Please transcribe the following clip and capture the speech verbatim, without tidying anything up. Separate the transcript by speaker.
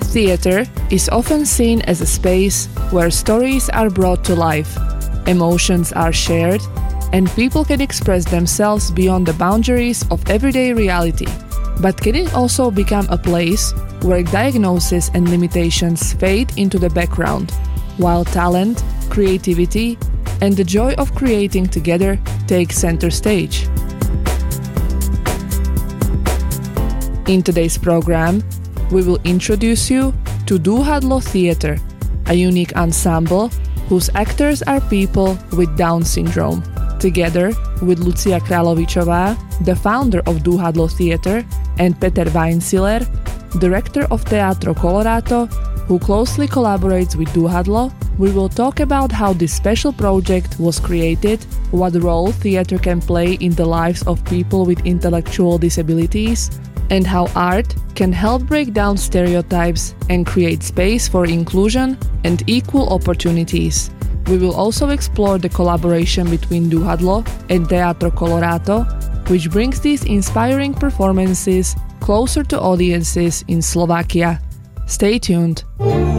Speaker 1: Theatre is often seen as a space where stories are brought to life, emotions are shared, and people can express themselves beyond the boundaries of everyday reality. But can it also become a place where diagnosis and limitations fade into the background, while talent, creativity, and the joy of creating together take center stage? In today's program, we will introduce you to Dúhadlo Theatre, a unique ensemble whose actors are people with Down syndrome. Together with Lucia Královičová, the founder of Dúhadlo Theatre, and Peter Weinziller, director of Teatro Colorato, who closely collaborates with Dúhadlo, we will talk about how this special project was created, what role theatre can play in the lives of people with intellectual disabilities, and how art can help break down stereotypes and create space for inclusion and equal opportunities. We will also explore the collaboration between Dúhadlo and Teatro Colorato, which brings these inspiring performances closer to audiences in Slovakia. Stay tuned!